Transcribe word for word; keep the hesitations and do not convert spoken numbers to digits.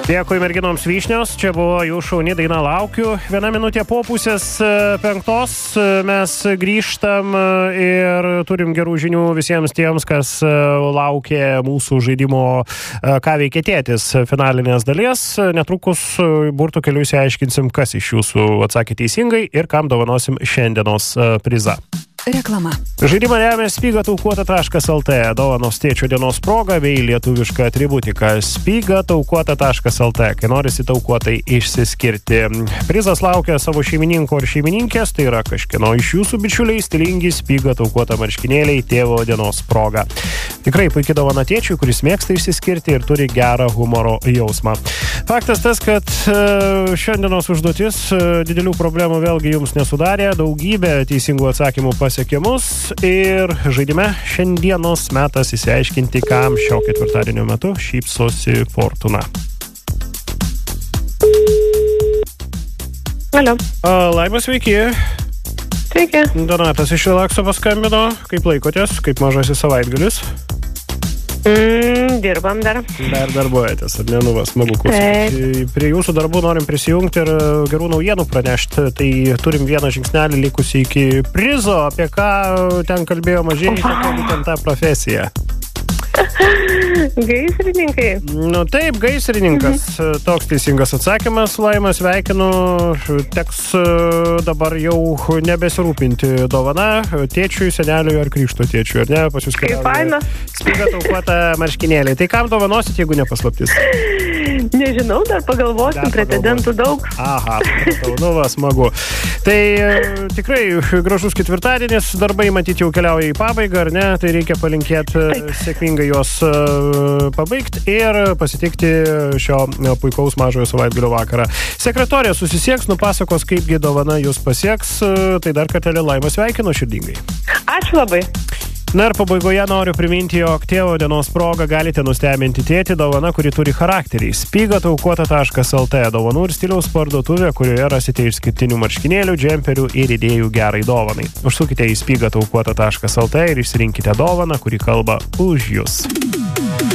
Dėkui merginoms vyšnios, čia buvo jų šauni daina Laukiu. Viena minutė po pusės penktos mes grįžtam ir turim gerų žinių visiems tiems, kas laukia mūsų žaidimo Ką veikia tėtis finalinės dalies. Netrukus burtų keliu išsiaiškinsim, kas iš jūsų atsakė teisingai ir kam dovanosim šiandienos prizą. Reklama. Žaidimą remia spiga taukuota taškas lt, dovanos tėčio dienos proga bei lietuviška atributika spiga taukuota taškas lt, kai norisi taukuotai išsiskirti. Prizas laukia savo šeimininko ar šeimininkės, tai yra kažkieno iš jūsų bičiuliai stilingi spiga taukuota marškinėliai tėvo dienos proga. Tikrai puikiai dovana tėčiui, kuris mėgsta išsiskirti ir turi gerą humoro jausmą. Faktas tas, kad šiandienos užduotis didelių problemų vėlgi jums nesudarė, daugybė teisingų atsakymų pasiekimus ir žaidime šiandienos metas įsiaiškinti, kam šio ketvirtadienio metu šypsosi fortuna. Alio. Laima, sveiki. Sveiki. Donatas iš Relakso paskambino. Kaip laikotės? Kaip mažasis savaitgalis? Mm, dirbam dar. Dar darbuojatės, ar ne? Nu, va, smagu klausyti. Prie jūsų darbų norim prisijungti ir gerų naujienų pranešti. Tai turim vieną žingsnelį likusį iki prizo, apie ką ten kalbėjo mažieji, kokia būtent ta profesija. Gaisrininkai. Nu taip, gaisrininkas. Mhm. Toks teisingas atsakymas, Laima, sveikinu. Teks dabar jau nebesirūpinti dovana tėčiui, seneliui ar krikšto tėčiui, ar ne? Pas jūs kaip faina. Spiga taukuota marškinėliai. Tai kam dovanosit, jeigu nepaslaptis? Nežinau, dar pagalvosim, dar pretendentų daug. Aha, nu va, smagu. Tai tikrai gražus ketvirtadienis, darbai matyti jau keliauja į pabaigą, ar ne? Tai reikia palinkėti sėkmingai juos pabaigti ir pasitikti šio puikaus mažojo savaitgalio vakarą. Sekretorė susisieks, nupasakos, kaipgi dovana jūs pasieks. Tai dar kartelį Laima sveikinu širdingai. Ačiū labai. Na ir pabaigoje noriu priminti, jog tėvo dienos proga galite nustebinti tėtį dovana, kuri turi charakterį. spiga taukuota taškas lt, dovanų ir stiliaus parduotuvė, kurioje rasite išskirtinių marškinėlių, džemperių ir idėjų gerai dovanai. Užsukite į spiga taukuota taškas lt ir išsirinkite dovaną, kuri kalba už jūs.